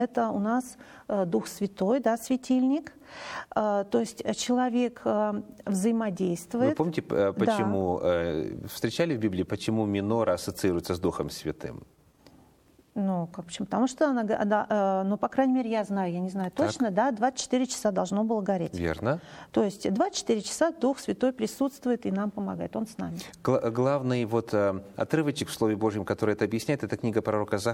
Это у нас Дух Святой, да, светильник. То есть человек взаимодействует. Вы помните, почему, встречали в Библии, почему минора ассоциируется с Духом Святым? Ну, почему? Потому что она, ну, по крайней мере, я знаю, я не знаю точно, да, 24 часа должно было гореть. Верно. То есть 24 часа Дух Святой присутствует и нам помогает, Он с нами. Главный вот отрывочек в Слове Божьем, который это объясняет, это книга пророка Захарии.